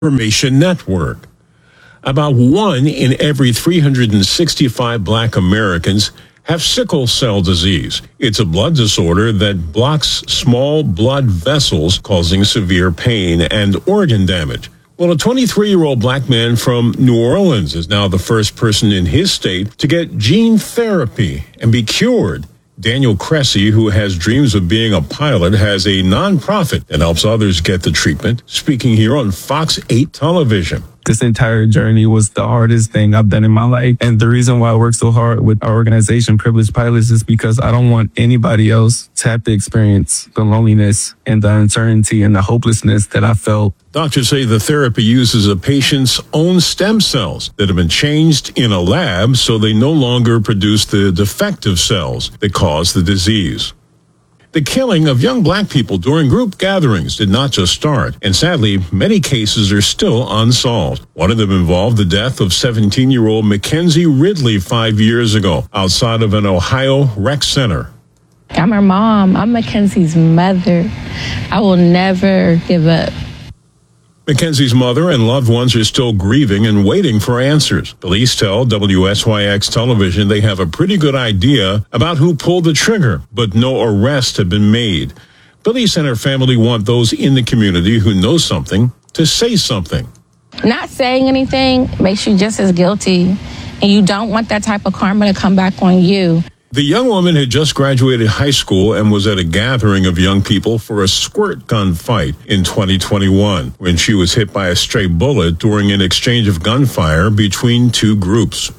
Information Network. About 1 in every 365 Black Americans have sickle cell disease. It's a blood disorder that blocks small blood vessels, causing severe pain and organ damage. Well, a 23-year-old Black man from New Orleans is now the first person in his state to get gene therapy and be cured. Daniel Cressy, who has dreams of being a pilot, has a nonprofit that helps others get the treatment, speaking here on Fox 8 television. This entire journey was the hardest thing I've done in my life. And the reason why I work so hard with our organization, Privileged Pilots, is because I don't want anybody else to have to experience the loneliness and the uncertainty and the hopelessness that I felt. Doctors say the therapy uses a patient's own stem cells that have been changed in a lab so they no longer produce the defective cells that cause the disease. The killing of young Black people during group gatherings did not just start, and sadly, many cases are still unsolved. One of them involved the death of 17-year-old Mackenzie Ridley 5 years ago outside of an Ohio rec center. I'm her mom. I'm Mackenzie's mother. I will never give up. Mackenzie's mother and loved ones are still grieving and waiting for answers. Police tell WSYX television they have a pretty good idea about who pulled the trigger, but no arrests have been made. Police and her family want those in the community who know something to say something. Not saying anything makes you just as guilty, and you don't want that type of karma to come back on you. The young woman had just graduated high school and was at a gathering of young people for a squirt gun fight in 2021 when she was hit by a stray bullet during an exchange of gunfire between two groups.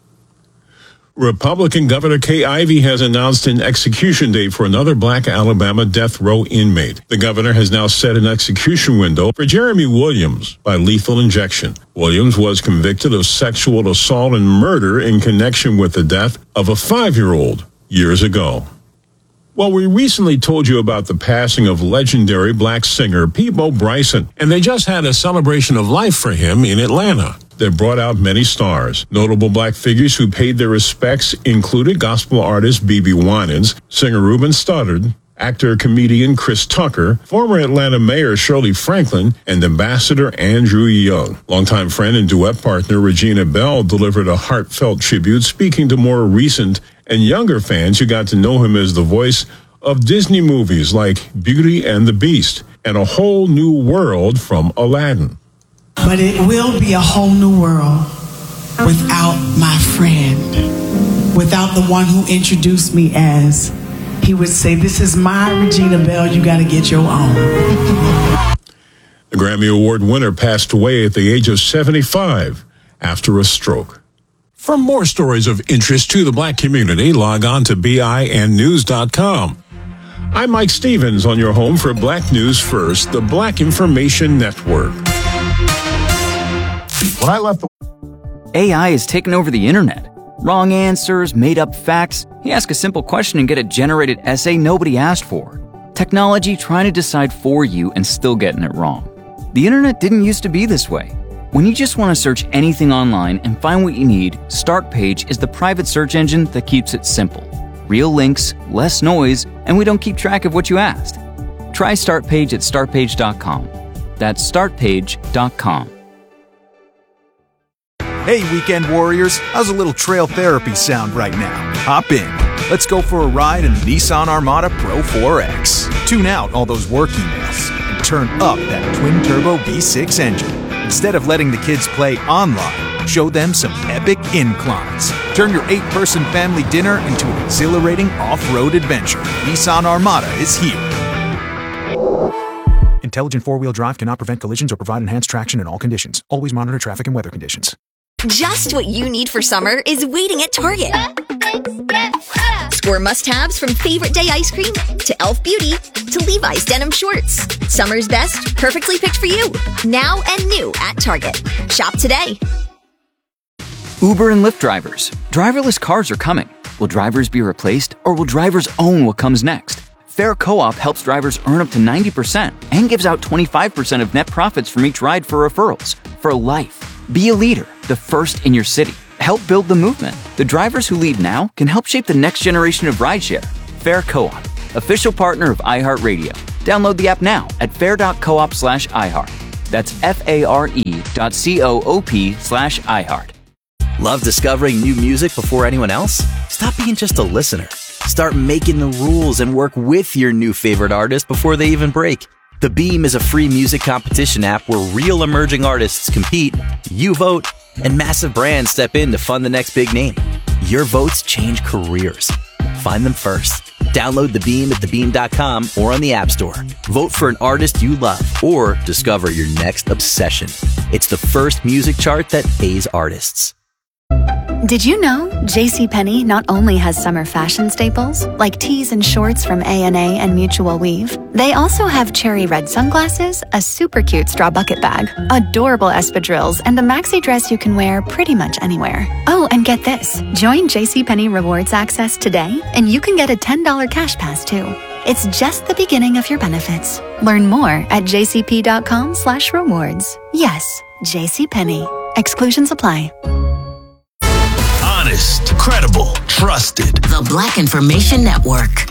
Republican Governor Kay Ivey has announced an execution date for another Black Alabama death row inmate. The governor has now set an execution window for Jeremy Williams by lethal injection. Williams was convicted of sexual assault and murder in connection with the death of a 5-year-old years ago. Well, we recently told you about the passing of legendary Black singer Peabo Bryson, and they just had a celebration of life for him in Atlanta that brought out many stars. Notable Black figures who paid their respects included gospel artist BeBe Winans, singer Ruben Studdard, actor-comedian Chris Tucker, former Atlanta Mayor Shirley Franklin, and Ambassador Andrew Young. Longtime friend and duet partner Regina Bell delivered a heartfelt tribute, speaking to more recent and younger fans who got to know him as the voice of Disney movies like Beauty and the Beast and A Whole New World from Aladdin. But it will be a whole new world without my friend, without the one who introduced me as, he would say, this is my Regina Bell, you got to get your own. The Grammy Award winner passed away at the age of 75 after a stroke. For more stories of interest to the Black community, log on to BINnews.com. I'm Mike Stevens on your home for Black News First, the Black Information Network. When I left AI has taken over the internet. Wrong answers, made up facts. You ask a simple question and get a generated essay nobody asked for. Technology trying to decide for you and still getting it wrong. The internet didn't used to be this way. When you just want to search anything online and find what you need, Startpage is the private search engine that keeps it simple. Real links, less noise, and we don't keep track of what you asked. Try Startpage at startpage.com. That's startpage.com. Hey, weekend warriors, how's a little trail therapy sound right now? Hop in. Let's go for a ride in the Nissan Armada Pro 4X. Tune out all those work emails and turn up that twin-turbo V6 engine. Instead of letting the kids play online, show them some epic inclines. Turn your 8-person family dinner into an exhilarating off-road adventure. Nissan Armada is here. Intelligent four-wheel drive cannot prevent collisions or provide enhanced traction in all conditions. Always monitor traffic and weather conditions. Just what you need for summer is waiting at Target. Score must-haves from Favorite Day ice cream to e.l.f. Beauty to Levi's denim shorts. Summer's best, perfectly picked for you. Now and new at Target. Shop today. Uber and Lyft drivers. Driverless cars are coming. Will drivers be replaced, or will drivers own what comes next? Fair Co-op helps drivers earn up to 90% and gives out 25% of net profits from each ride for referrals. For life. Be a leader, the first in your city. Help build the movement. The drivers who lead now can help shape the next generation of rideshare. Fair Co-op, official partner of iHeartRadio. Download the app now at fair.coop/iHeart. That's FARE.coop/iHeart. Love discovering new music before anyone else? Stop being just a listener. Start making the rules and work with your new favorite artist before they even break. The Beam is a free music competition app where real emerging artists compete, you vote, and massive brands step in to fund the next big name. Your votes change careers. Find them first. Download The Beam at thebeam.com or on the App Store. Vote for an artist you love or discover your next obsession. It's the first music chart that pays artists. Did you know JCPenney not only has summer fashion staples like tees and shorts from A&A and Mutual Weave, they also have cherry red sunglasses, a super cute straw bucket bag, adorable espadrilles, and a maxi dress you can wear pretty much anywhere. Oh, and get this. Join JCPenney Rewards Access today, and you can get a $10 cash pass too. It's just the beginning of your benefits. Learn more at jcp.com/rewards. Yes, JCPenney. Exclusions apply. Honest, credible, trusted. The Black Information Network.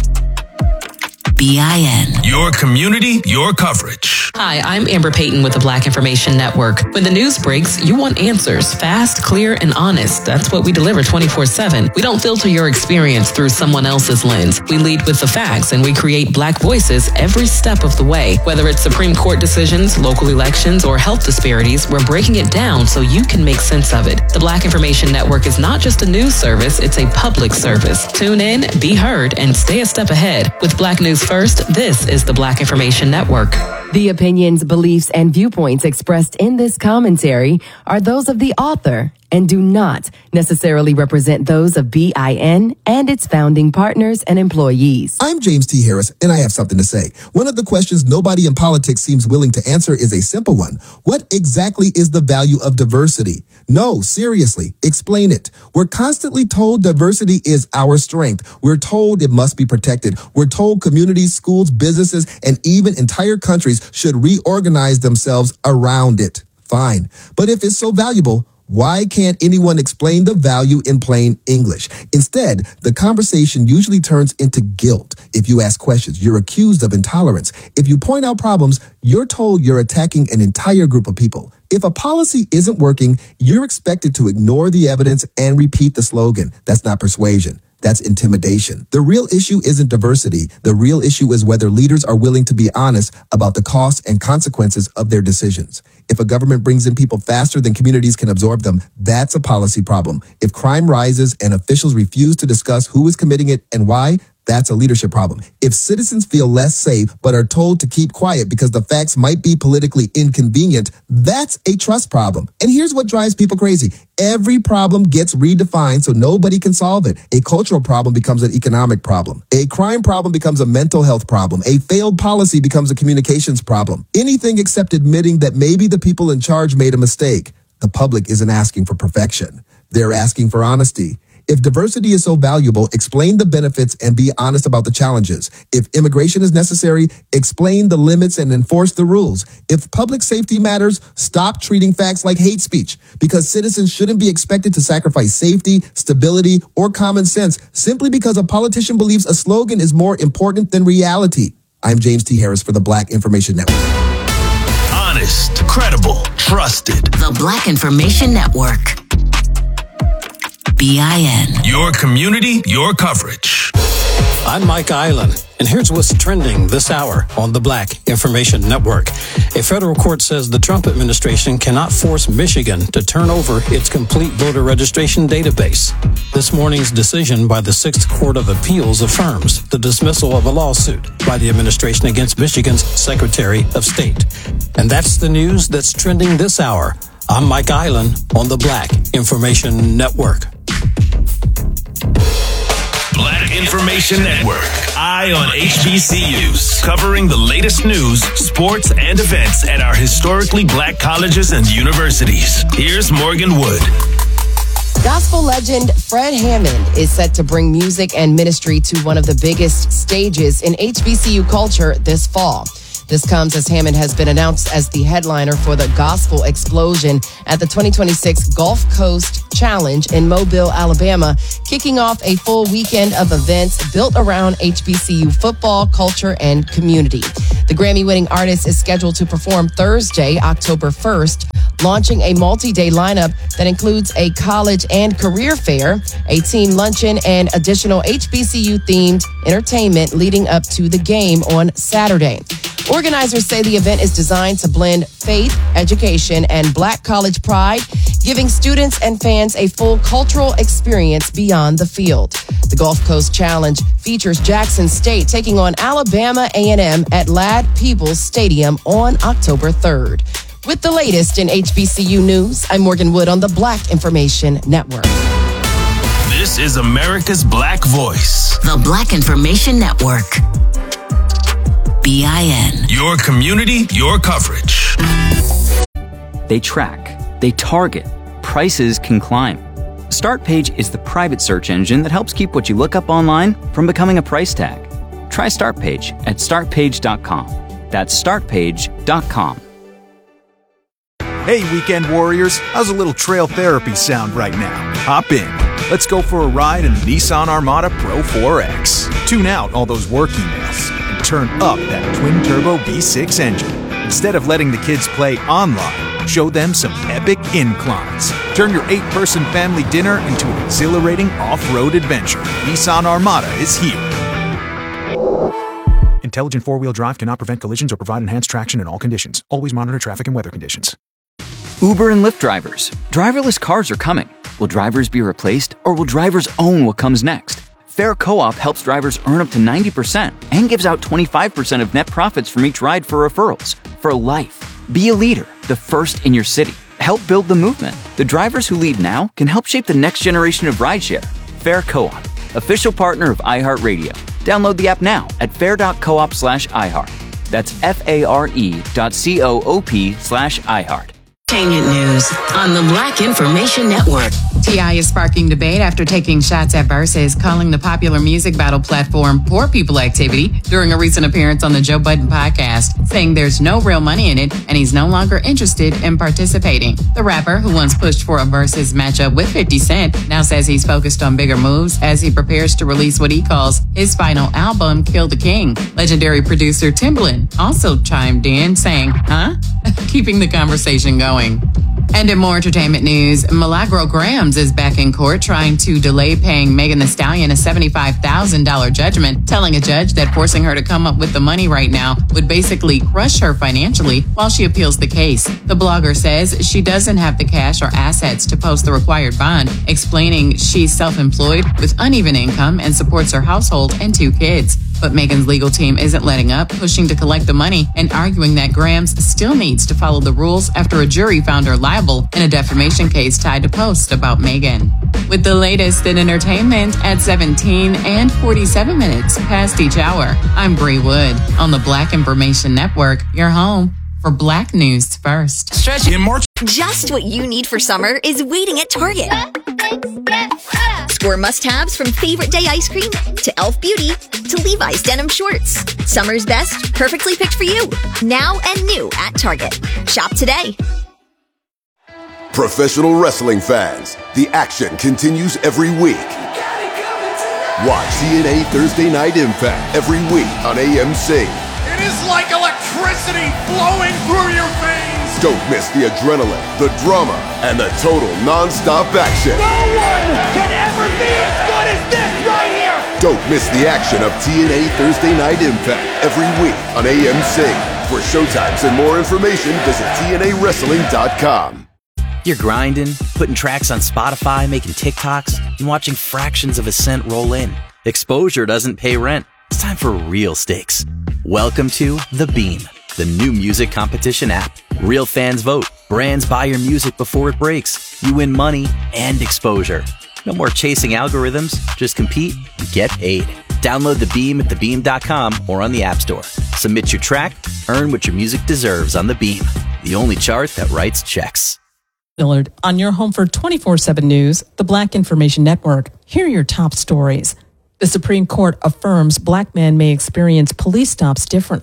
BIN. Your community, your coverage. Hi, I'm Amber Payton with the Black Information Network. When the news breaks, you want answers. Fast, clear, and honest. That's what we deliver 24/7. We don't filter your experience through someone else's lens. We lead with the facts, and we create Black voices every step of the way. Whether it's Supreme Court decisions, local elections, or health disparities, we're breaking it down so you can make sense of it. The Black Information Network is not just a news service, it's a public service. Tune in, be heard, and stay a step ahead. With Black News First, this is the Black Information Network. The opinions, beliefs, and viewpoints expressed in this commentary are those of the author and do not necessarily represent those of BIN and its founding partners and employees. I'm James T. Harris, and I have something to say. One of the questions nobody in politics seems willing to answer is a simple one. What exactly is the value of diversity? No, seriously, explain it. We're constantly told diversity is our strength. We're told it must be protected. We're told communities, schools, businesses, and even entire countries should reorganize themselves around it. Fine. But if it's so valuable, why can't anyone explain the value in plain English? Instead, the conversation usually turns into guilt. If you ask questions, you're accused of intolerance. If you point out problems, you're told you're attacking an entire group of people. If a policy isn't working, you're expected to ignore the evidence and repeat the slogan. That's not persuasion. That's intimidation. The real issue isn't diversity. The real issue is whether leaders are willing to be honest about the costs and consequences of their decisions. If a government brings in people faster than communities can absorb them, that's a policy problem. If crime rises and officials refuse to discuss who is committing it and why, that's a leadership problem. If citizens feel less safe but are told to keep quiet because the facts might be politically inconvenient, that's a trust problem. And here's what drives people crazy. Every problem gets redefined so nobody can solve it. A cultural problem becomes an economic problem. A crime problem becomes a mental health problem. A failed policy becomes a communications problem. Anything except admitting that maybe the people in charge made a mistake. The public isn't asking for perfection. They're asking for honesty. If diversity is so valuable, explain the benefits and be honest about the challenges. If immigration is necessary, explain the limits and enforce the rules. If public safety matters, stop treating facts like hate speech, because citizens shouldn't be expected to sacrifice safety, stability, or common sense simply because a politician believes a slogan is more important than reality. I'm James T. Harris for the Black Information Network. Honest, credible, trusted. The Black Information Network. BIN. Your community, your coverage. I'm Mike Island, and here's what's trending this hour on the Black Information Network. A federal court says the Trump administration cannot force Michigan to turn over its complete voter registration database. This morning's decision by the 6th Court of Appeals affirms the dismissal of a lawsuit by the administration against Michigan's Secretary of State. And that's the news that's trending this hour. I'm Mike Island on the Black Information Network. Black Information Network. Eye on HBCUs. Covering the latest news, sports, and events at our historically Black colleges and universities. Here's Morgan Wood. Gospel legend Fred Hammond is set to bring music and ministry to one of the biggest stages in HBCU culture this fall. This comes as Hammond has been announced as the headliner for the Gospel Explosion at the 2026 Gulf Coast Challenge in Mobile, Alabama, kicking off a full weekend of events built around HBCU football, culture, and community. The Grammy-winning artist is scheduled to perform Thursday, October 1st, launching a multi-day lineup that includes a college and career fair, a team luncheon, and additional HBCU-themed entertainment leading up to the game on Saturday. Organizers say the event is designed to blend faith, education, and Black college pride, giving students and fans a full cultural experience beyond the field. The Gulf Coast Challenge features Jackson State taking on Alabama A&M at Ladd Peebles Stadium on October 3rd. With the latest in HBCU news, I'm Morgan Wood on the Black Information Network. This is America's Black Voice. The Black Information Network. BIN. Your community, your coverage. They track, they target, prices can climb. StartPage is the private search engine that helps keep what you look up online from becoming a price tag. Try StartPage at startpage.com. That's startpage.com. Hey, weekend warriors, how's a little trail therapy sound right now? Hop in. Let's go for a ride in the Nissan Armada Pro 4X. Tune out all those work emails and turn up that twin-turbo V6 engine. Instead of letting the kids play online, show them some epic inclines. Turn your 8-person family dinner into an exhilarating off-road adventure. Nissan Armada is here. Intelligent four-wheel drive cannot prevent collisions or provide enhanced traction in all conditions. Always monitor traffic and weather conditions. Uber and Lyft drivers. Driverless cars are coming. Will drivers be replaced, or will drivers own what comes next? Fair Co-op helps drivers earn up to 90% and gives out 25% of net profits from each ride for referrals. For life. Be a leader, the first in your city. Help build the movement. The drivers who lead now can help shape the next generation of rideshare. Fair Co-op, official partner of iHeartRadio. Download the app now at fair.coop/iHeart. That's FARE.coop/iHeart. Entertainment news on the Black Information Network. T.I. is sparking debate after taking shots at Versus, calling the popular music battle platform poor people activity during a recent appearance on the Joe Budden podcast, saying there's no real money in it and he's no longer interested in participating. The rapper, who once pushed for a Versus matchup with 50 Cent, now says he's focused on bigger moves as he prepares to release what he calls his final album, Kill the King. Legendary producer Timbaland also chimed in, saying, huh? Keeping the conversation going. And in more entertainment news, Milagro Grams is back in court trying to delay paying Megan Thee Stallion a $75,000 judgment, telling a judge that forcing her to come up with the money right now would basically crush her financially while she appeals the case. The blogger says she doesn't have the cash or assets to post the required bond, explaining she's self-employed with uneven income and supports her household and 2 kids. But Megan's legal team isn't letting up, pushing to collect the money and arguing that Grams still needs to follow the rules after a jury found her liable in a defamation case tied to posts about Megan. With the latest in entertainment at 17 and 47 minutes past each hour, I'm Bree Wood on the Black Information Network, your home for Black News First. In March. Just what you need for summer is waiting at Target. Score must-haves from Favorite Day ice cream to Elf Beauty to Levi's denim shorts. Summer's best, perfectly picked for you. Now and new at Target. Shop today. Professional wrestling fans, the action continues every week. Watch TNA Thursday Night Impact every week on AMC. It is like electricity flowing through your veins. Don't miss the adrenaline, the drama, and the total non-stop action. No one can ever be as good as this right here. Don't miss the action of TNA Thursday Night Impact every week on AMC. For showtimes and more information, visit TNAWrestling.com. You're grinding, putting tracks on Spotify, making TikToks, and watching fractions of a cent roll in. Exposure doesn't pay rent. It's time for real stakes. Welcome to The Beam, the new music competition app. Real fans vote. Brands buy your music before it breaks. You win money and exposure. No more chasing algorithms. Just compete and get paid. Download The Beam at thebeam.com or on the App Store. Submit your track. Earn what your music deserves on The Beam, the only chart that writes checks. Millard, on your home for 24/7 News, the Black Information Network. Here are your top stories. The Supreme Court affirms Black men may experience police stops differently.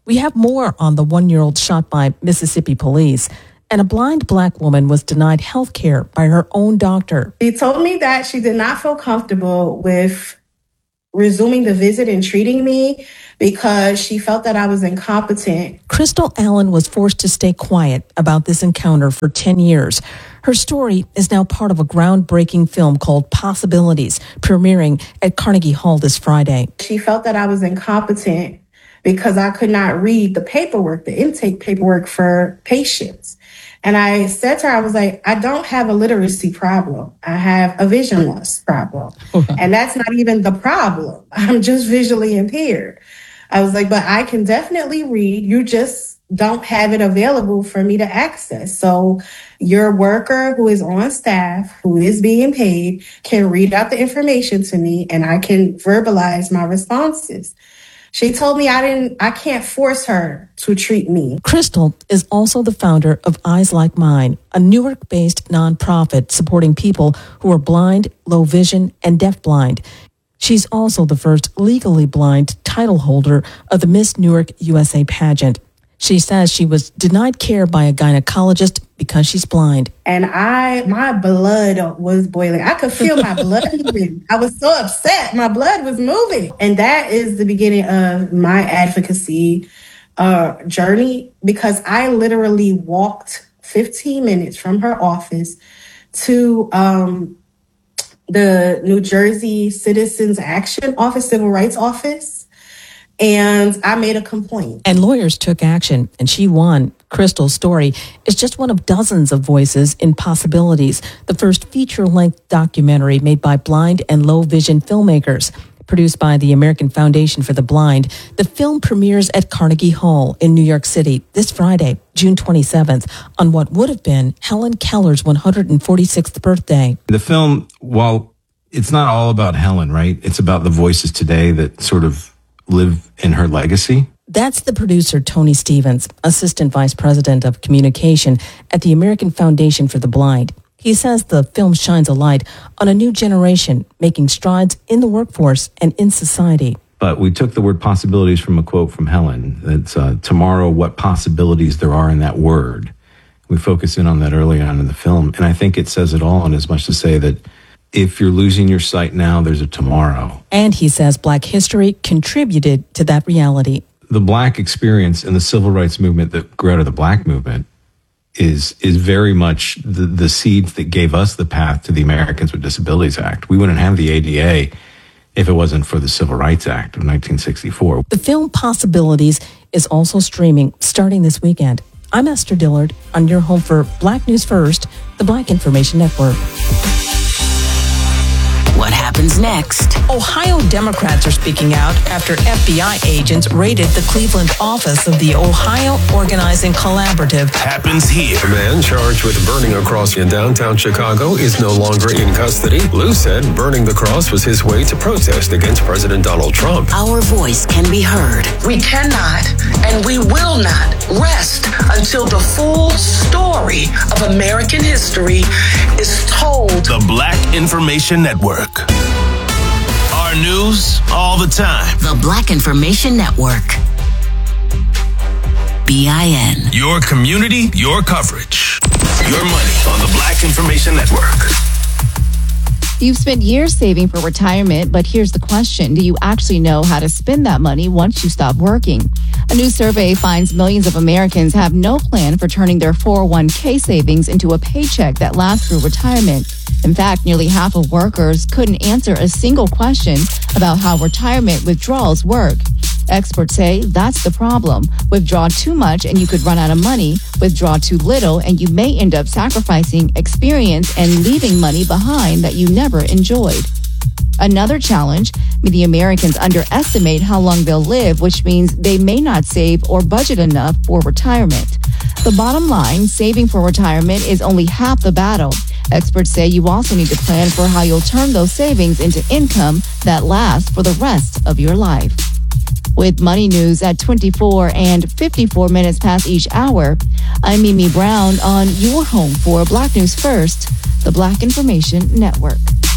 We have more on the 1-year-old shot by Mississippi police. And a blind black woman was denied health care by her own doctor. She told me that she did not feel comfortable with resuming the visit and treating me because she felt that I was incompetent. Crystal Allen was forced to stay quiet about this encounter for 10 years. Her story is now part of a groundbreaking film called Possibilities, premiering at Carnegie Hall this Friday. She felt that I was incompetent because I could not read the paperwork, the intake paperwork for patients. And I said to her, I was like, I don't have a literacy problem. I have a vision loss problem. And that's not even the problem. I'm just visually impaired. I was like, but I can definitely read. You just don't have it available for me to access. So your worker who is on staff, who is being paid, can read out the information to me and I can verbalize my responses. She told me I can't force her to treat me. Crystal is also the founder of Eyes Like Mine, a Newark-based nonprofit supporting people who are blind, low vision, and deafblind. She's also the first legally blind title holder of the Miss Newark USA pageant. She says she was denied care by a gynecologist because she's blind. And my blood was boiling. I could feel my blood moving. I was so upset. My blood was moving. And that is the beginning of my advocacy journey, because I literally walked 15 minutes from her office to the New Jersey Citizens Action Office, Civil Rights Office. And I made a complaint. And lawyers took action, and she won. Crystal's story is just one of dozens of voices in Possibilities, the first feature-length documentary made by blind and low-vision filmmakers. Produced by the American Foundation for the Blind, the film premieres at Carnegie Hall in New York City this Friday, June 27th, on what would have been Helen Keller's 146th birthday. The film, while it's not all about Helen, right? It's about the voices today that sort of live in her legacy. That's the producer, Tony Stevens, Assistant Vice President of Communication at the American Foundation for the Blind. He says the film shines a light on a new generation making strides in the workforce and in society. But we took the word possibilities from a quote from Helen. It's tomorrow, what possibilities there are in that word. We focus in on that early on in the film. And I think it says it all, and as much to say that if you're losing your sight now, there's a tomorrow. And he says Black history contributed to that reality. The Black experience and the civil rights movement that grew out of the Black movement is very much the seeds that gave us the path to the Americans with Disabilities Act. We wouldn't have the ADA if it wasn't for the Civil Rights Act of 1964. The film Possibilities is also streaming starting this weekend. I'm Esther Dillard on your home for Black News First, the Black Information Network. What happens next? Ohio Democrats are speaking out after FBI agents raided the Cleveland office of the Ohio Organizing Collaborative. Happens here. A man charged with burning a cross in downtown Chicago is no longer in custody. Lou said burning the cross was his way to protest against President Donald Trump. Our voice can be heard. We cannot and we will not rest until the full story of American history is told. The Black Information Network. Our news all the time. The Black Information Network. BIN. Your community, your coverage. Your money on the Black Information Network. You've spent years saving for retirement, but here's the question. Do you actually know how to spend that money once you stop working? A new survey finds millions of Americans have no plan for turning their 401k savings into a paycheck that lasts through retirement. In fact, nearly half of workers couldn't answer a single question about how retirement withdrawals work. Experts say that's the problem. Withdraw too much and you could run out of money. Withdraw too little and you may end up sacrificing experience and leaving money behind that you never enjoyed. Another challenge, many Americans underestimate how long they'll live, which means they may not save or budget enough for retirement. The bottom line, saving for retirement is only half the battle. Experts say you also need to plan for how you'll turn those savings into income that lasts for the rest of your life. With Money News at 24 and 54 minutes past each hour, I'm Mimi Brown on your home for Black News First, the Black Information Network.